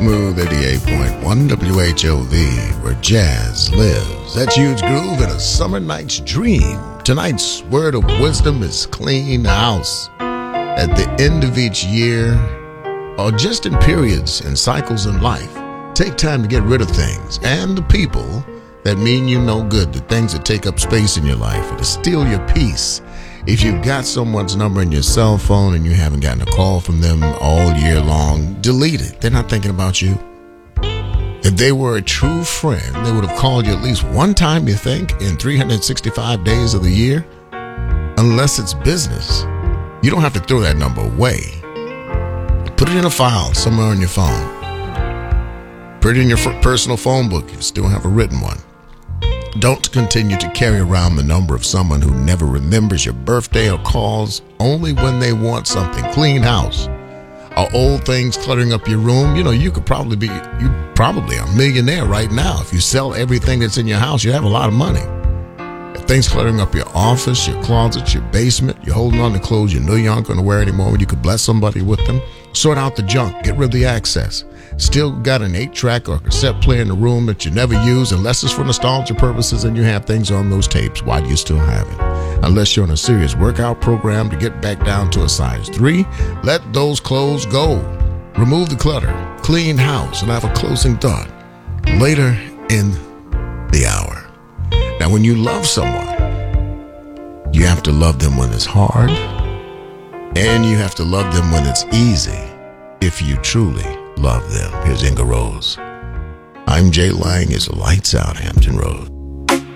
Smooth 88.1 WHOV, where jazz lives. That huge groove in a summer night's dream. Tonight's word of wisdom is clean house. At the end of each year, or just in periods and cycles in life, take time to get rid of things and the people that mean you no good, the things that take up space in your life, or to steal your peace. If you've got someone's number in your cell phone and you haven't gotten a call from them all year long, delete it. They're not thinking about you. If they were a true friend, they would have called you at least one time, you think, in 365 days of the year. Unless it's business. You don't have to throw that number away. Put it in a file somewhere on your phone. Put it in your personal phone book if you still have a written one. Don't continue to carry around the number of someone who never remembers your birthday or calls only when they want something. Clean house. Are old things cluttering up your room? You know, you probably a millionaire right now. If you sell everything that's in your house, you have a lot of money. If things cluttering up your office, your closet, your basement, you're holding on to clothes you know you aren't going to wear anymore when you could bless somebody with them, sort out the junk, get rid of the excess. Still got an 8-track or cassette player in the room that you never use, unless it's for nostalgia purposes and you have things on those tapes. Why do you still have it? Unless you're on a serious workout program to get back down to a size 3, let those clothes go. Remove the clutter, clean house, and have a closing thought later in the hour. Now, when you love someone, you have to love them when it's hard, and you have to love them when it's easy, if you truly love them. Here's Inga Rose. I'm Jay Lang. It's Lights Out, Hampton Roads.